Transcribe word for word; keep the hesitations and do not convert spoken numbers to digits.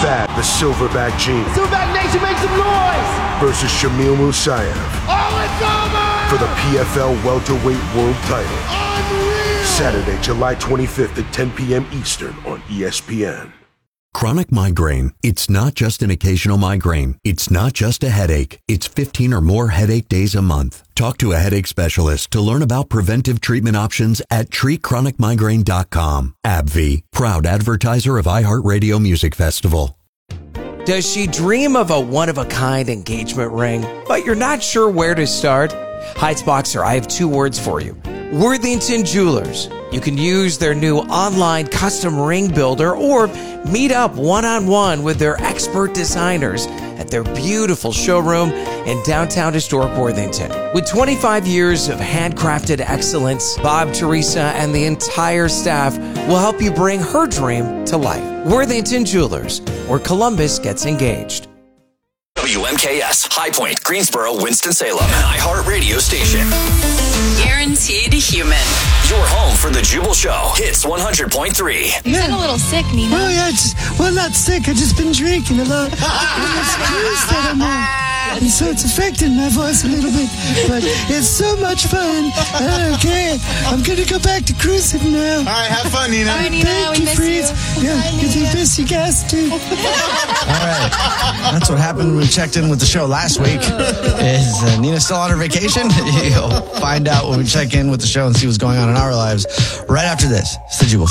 Fad, the Silverback Gene. Silverback Nation, make some noise! Versus Shamil Musayev. Oh, it's over! For the P F L welterweight world title. Unreal! Saturday, July twenty-fifth at ten p.m. Eastern on E S P N. Chronic migraine. It's not just an occasional migraine. It's not just a headache. It's fifteen or more headache days a month. Talk to a headache specialist to learn about preventive treatment options at treat chronic migraine dot com. AbbVie, proud advertiser of iHeartRadio Music Festival. Does she dream of a one-of-a-kind engagement ring, but you're not sure where to start? Heights Boxer, I have two words for you. Worthington Jewelers. You can use their new online custom ring builder or meet up one-on-one with their expert designers at their beautiful showroom in downtown historic Worthington. With twenty-five years of handcrafted excellence, Bob, Teresa, and the entire staff will help you bring her dream to life. Worthington Jewelers, where Columbus gets engaged. W M K S, High Point, Greensboro, Winston-Salem, an iHeartRadio station. Guaranteed human. Your home for the Jubal Show. Hits one hundred point three. You sound a little sick, Nina. Well, yeah, just, well, not sick. I've just been drinking a lot. It's cruise that I'm on. And so it's affecting my voice a little bit. But it's so much fun. Okay, I'm going to go back to cruising now. All right, have fun, Nina. All right, Nina, Thank we you, miss Freeze. you. Yeah, you do miss you guys, too. All right. That's what happened when we checked in with the show last week. Is uh, Nina still on her vacation? You'll find out when we check in with the show and see what's going on in our lives right after this. It's the Jubal Show.